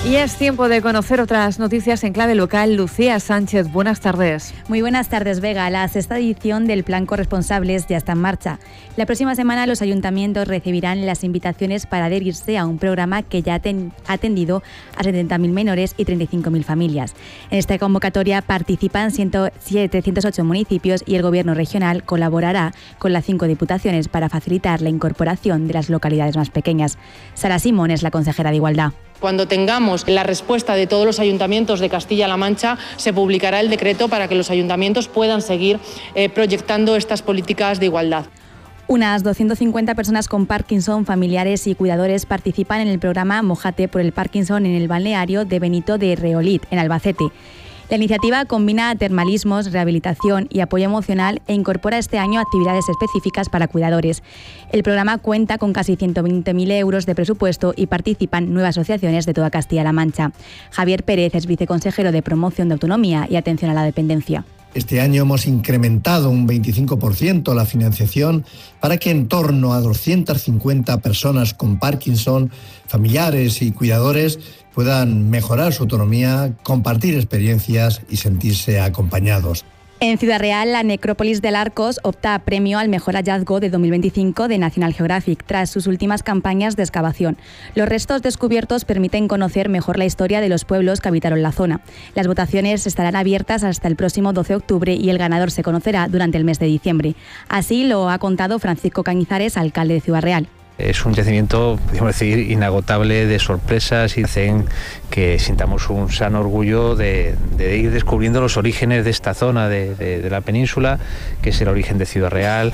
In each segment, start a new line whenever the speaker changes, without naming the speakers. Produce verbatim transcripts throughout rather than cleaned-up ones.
Y es tiempo de conocer otras noticias en clave local. Lucía Sánchez, buenas tardes.
Muy buenas tardes, Vega. La sexta edición del Plan Corresponsables ya está en marcha. La próxima semana los ayuntamientos recibirán las invitaciones para adherirse a un programa que ya ha atendido a setenta mil menores y treinta y cinco mil familias. En esta convocatoria participan setecientos ocho municipios y el Gobierno regional colaborará con las cinco diputaciones para facilitar la incorporación de las localidades más pequeñas. Sara Simón es la consejera de Igualdad.
Cuando tengamos la respuesta de todos los ayuntamientos de Castilla-La Mancha, se publicará el decreto para que los ayuntamientos puedan seguir eh, proyectando estas políticas de igualdad.
Unas doscientas cincuenta personas con Parkinson, familiares y cuidadores participan en el programa Mójate por el Parkinson en el balneario de Benito de Reolid, en Albacete. La iniciativa combina termalismos, rehabilitación y apoyo emocional e incorpora este año actividades específicas para cuidadores. El programa cuenta con casi ciento veinte mil euros de presupuesto y participan nueve asociaciones de toda Castilla-La Mancha. Javier Pérez es viceconsejero de Promoción de Autonomía y Atención a la Dependencia.
Este año hemos incrementado un veinticinco por ciento la financiación para que en torno a doscientas cincuenta personas con Parkinson, familiares y cuidadores puedan mejorar su autonomía, compartir experiencias y sentirse acompañados.
En Ciudad Real, la necrópolis del Arcos opta a premio al mejor hallazgo de dos mil veinticinco de National Geographic tras sus últimas campañas de excavación. Los restos descubiertos permiten conocer mejor la historia de los pueblos que habitaron la zona. Las votaciones estarán abiertas hasta el próximo doce de octubre y el ganador se conocerá durante el mes de diciembre. Así lo ha contado Francisco Cañizares, alcalde de Ciudad Real.
Es un yacimiento, podemos decir, inagotable de sorpresas y hacen que sintamos un sano orgullo de, de ir descubriendo los orígenes de esta zona de, de, de la península, que es el origen de Ciudad Real.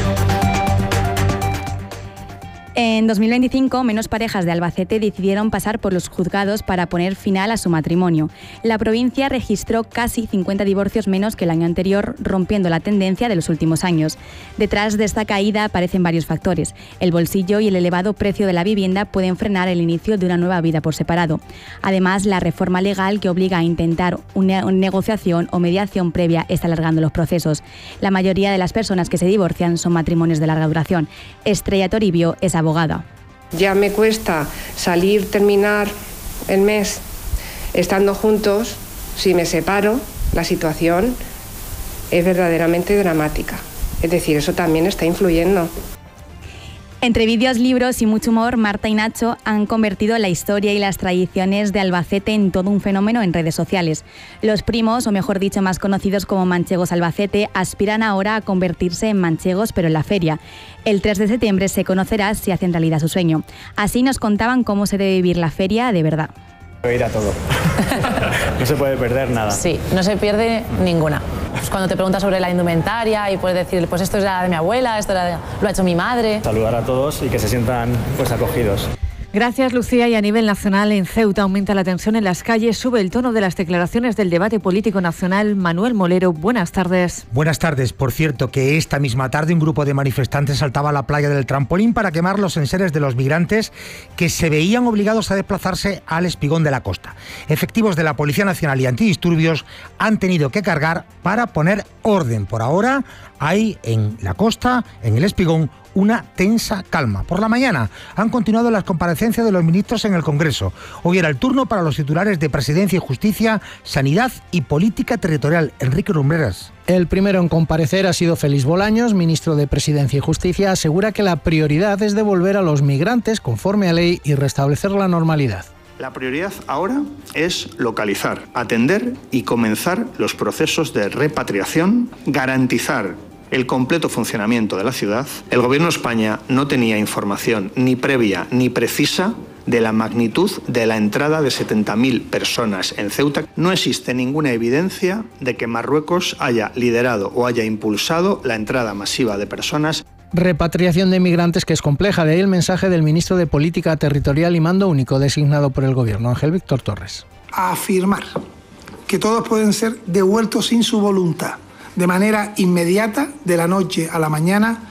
En dos mil veinticinco, menos parejas de Albacete decidieron pasar por los juzgados para poner final a su matrimonio. La provincia registró casi cincuenta divorcios menos que el año anterior, rompiendo la tendencia de los últimos años. Detrás de esta caída aparecen varios factores. El bolsillo y el elevado precio de la vivienda pueden frenar el inicio de una nueva vida por separado. Además, la reforma legal que obliga a intentar una negociación o mediación previa está alargando los procesos. La mayoría de las personas que se divorcian son matrimonios de larga duración. Estrella Toribio es abogada.
Ya me cuesta salir, terminar el mes estando juntos. Si me separo, la situación es verdaderamente dramática. Es decir, eso también está influyendo.
Entre vídeos, libros y mucho humor, Marta y Nacho han convertido la historia y las tradiciones de Albacete en todo un fenómeno en redes sociales. Los primos, o mejor dicho, más conocidos como Manchegos Albacete, aspiran ahora a convertirse en manchegos, pero en la feria. El tres de septiembre se conocerá si hacen realidad su sueño. Así nos contaban cómo se debe vivir la feria de verdad.
Ir a todo. No se puede perder nada.
Sí, no se pierde ninguna. Pues cuando te preguntas sobre la indumentaria y puedes decir, pues esto es la de mi abuela, esto era de, lo ha hecho mi madre.
Saludar a todos y que se sientan pues acogidos.
Gracias, Lucía. Y a nivel nacional, en Ceuta aumenta la tensión en las calles, sube el tono de las declaraciones del debate político nacional. Manuel Molero, buenas tardes.
Buenas tardes. Por cierto, que esta misma tarde un grupo de manifestantes saltaba a la playa del Trampolín para quemar los enseres de los migrantes que se veían obligados a desplazarse al Espigón de la Costa. Efectivos de la Policía Nacional y antidisturbios han tenido que cargar para poner orden. Por ahora hay en la costa, en el Espigón, una tensa calma. Por la mañana han continuado las comparecencias de los ministros en el Congreso. Hoy era el turno para los titulares de Presidencia y Justicia, Sanidad y Política Territorial. Enrique Rumbreras.
El primero en comparecer ha sido Félix Bolaños, ministro de Presidencia y Justicia. Asegura que la prioridad es devolver a los migrantes conforme a ley y restablecer la normalidad.
La prioridad ahora es localizar, atender y comenzar los procesos de repatriación, garantizar el completo funcionamiento de la ciudad. El Gobierno de España no tenía información ni previa ni precisa de la magnitud de la entrada de setenta mil personas en Ceuta. No existe ninguna evidencia de que Marruecos haya liderado o haya impulsado la entrada masiva de personas.
Repatriación de migrantes que es compleja, de ahí el mensaje del ministro de Política Territorial y Mando Único designado por el Gobierno, Ángel Víctor Torres.
A afirmar que todos pueden ser devueltos sin su voluntad, de manera inmediata, de la noche a la mañana,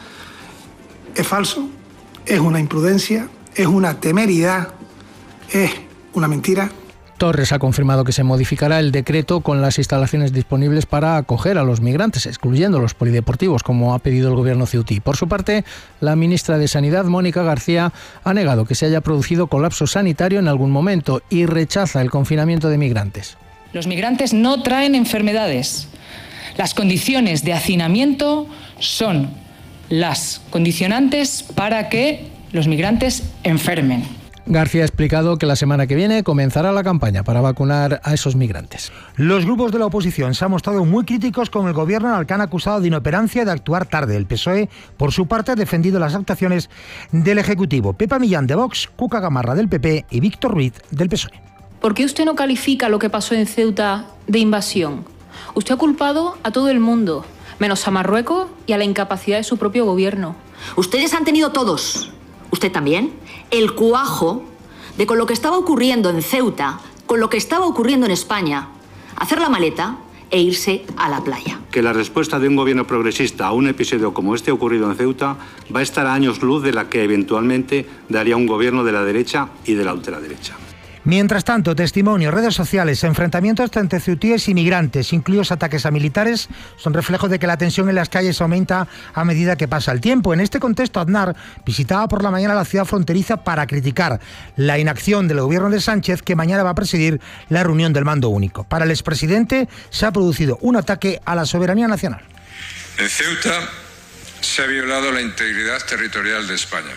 es falso, es una imprudencia, es una temeridad, es una mentira.
Torres ha confirmado que se modificará el decreto con las instalaciones disponibles para acoger a los migrantes, excluyendo los polideportivos, como ha pedido el gobierno ceutí. Por su parte, la ministra de Sanidad, Mónica García, ha negado que se haya producido colapso sanitario en algún momento y rechaza el confinamiento de migrantes.
Los migrantes no traen enfermedades. Las condiciones de hacinamiento son las condicionantes para que los migrantes enfermen.
García ha explicado que la semana que viene comenzará la campaña para vacunar a esos migrantes.
Los grupos de la oposición se han mostrado muy críticos con el gobierno al que han acusado de inoperancia y de actuar tarde. El P S O E, por su parte, ha defendido las actuaciones del Ejecutivo. Pepa Millán de Vox, Cuca Gamarra del P P y Víctor Ruiz del P S O E.
¿Por qué usted no califica lo que pasó en Ceuta de invasión? Usted ha culpado a todo el mundo, menos a Marruecos y a la incapacidad de su propio gobierno.
Ustedes han tenido todos, usted también, el cuajo de con lo que estaba ocurriendo en Ceuta, con lo que estaba ocurriendo en España, hacer la maleta e irse a la playa.
Que la respuesta de un gobierno progresista a un episodio como este ocurrido en Ceuta va a estar a años luz de la que eventualmente daría un gobierno de la derecha y de la ultraderecha.
Mientras tanto, testimonios, redes sociales, enfrentamientos entre ceutíes y migrantes, incluidos ataques a militares, son reflejo de que la tensión en las calles aumenta a medida que pasa el tiempo. En este contexto, Aznar visitaba por la mañana la ciudad fronteriza para criticar la inacción del gobierno de Sánchez, que mañana va a presidir la reunión del mando único. Para el expresidente, se ha producido un ataque a la soberanía nacional.
En Ceuta se ha violado la integridad territorial de España.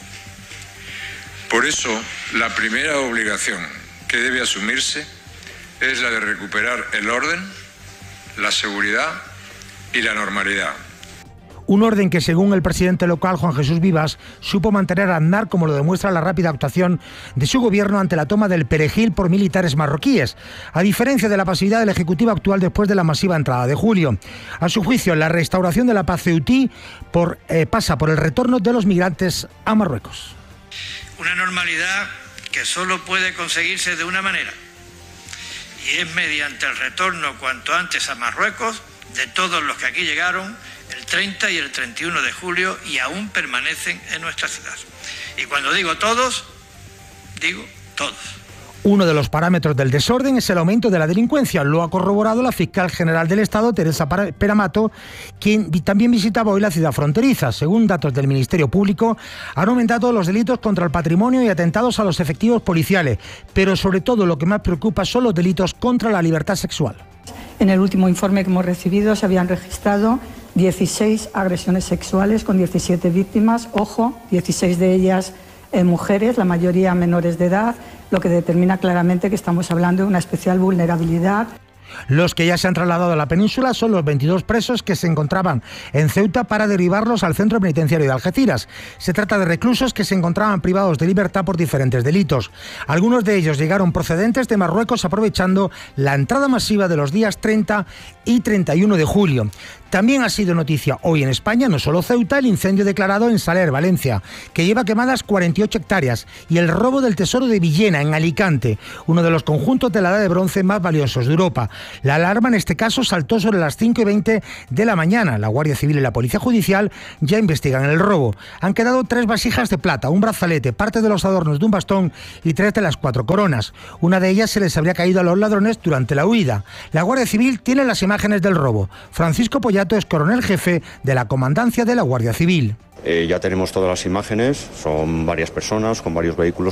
Por eso, la primera obligación que debe asumirse es la de recuperar el orden, la seguridad y la normalidad.
Un orden que, según el presidente local, Juan Jesús Vivas, supo mantener a Aznar, como lo demuestra la rápida actuación de su gobierno ante la toma del Perejil por militares marroquíes, a diferencia de la pasividad del Ejecutivo actual después de la masiva entrada de julio. A su juicio, la restauración de la paz ceutí por, eh, pasa por el retorno de los migrantes a Marruecos.
Una normalidad que solo puede conseguirse de una manera, y es mediante el retorno cuanto antes a Marruecos de todos los que aquí llegaron el treinta y el treinta y uno de julio y aún permanecen en nuestra ciudad. Y cuando digo todos, digo todos.
Uno de los parámetros del desorden es el aumento de la delincuencia. Lo ha corroborado la fiscal general del Estado, Teresa Peramato, quien también visitaba hoy la ciudad fronteriza. Según datos del Ministerio Público, han aumentado los delitos contra el patrimonio y atentados a los efectivos policiales. Pero sobre todo lo que más preocupa son los delitos contra la libertad sexual.
En el último informe que hemos recibido se habían registrado dieciséis agresiones sexuales con diecisiete víctimas. Ojo, dieciséis de ellas eh, mujeres, la mayoría menores de edad, lo que determina claramente que estamos hablando de una especial vulnerabilidad.
Los que ya se han trasladado a la península son los veintidós presos que se encontraban en Ceuta para derivarlos al centro penitenciario de Algeciras. Se trata de reclusos que se encontraban privados de libertad por diferentes delitos. Algunos de ellos llegaron procedentes de Marruecos aprovechando la entrada masiva de los días treinta y treinta y uno de julio. También ha sido noticia hoy en España, no solo Ceuta, el incendio declarado en Saler, Valencia, que lleva quemadas cuarenta y ocho hectáreas, y el robo del tesoro de Villena, en Alicante, uno de los conjuntos de la Edad de Bronce más valiosos de Europa. La alarma en este caso saltó sobre las cinco y veinte de la mañana. La Guardia Civil y la Policía Judicial ya investigan el robo. Han quedado tres vasijas de plata, un brazalete, parte de los adornos de un bastón y tres de las cuatro coronas. Una de ellas se les habría caído a los ladrones durante la huida. La Guardia Civil tiene las imágenes del robo. Francisco Pollato es coronel jefe de la Comandancia de la Guardia Civil.
Eh, ya tenemos todas las imágenes, son varias personas con varios vehículos